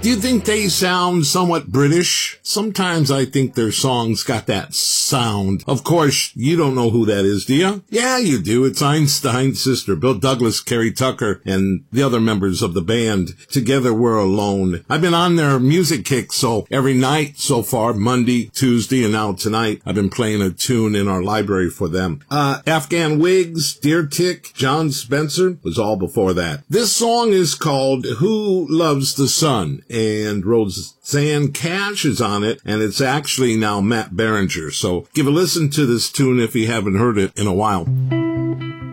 Do you think they sound somewhat British? Sometimes I think their songs got that sound. Of course, you don't know who that is, do you? Yeah, you do. It's Einstein's sister, Bill Douglas, Carrie Tucker, and the other members of the band. Together We're Alone. I've been on their music kick, so every night so far, Monday, Tuesday, and now tonight, I've been playing a tune in our library for them. Afghan Wigs, Deer Tick, John Spencer was all before that. This song is called Who Loves the Sun, and Rosanne Cash is on it, and it's actually now Matt Berringer. So give a listen to this tune if you haven't heard it in a while.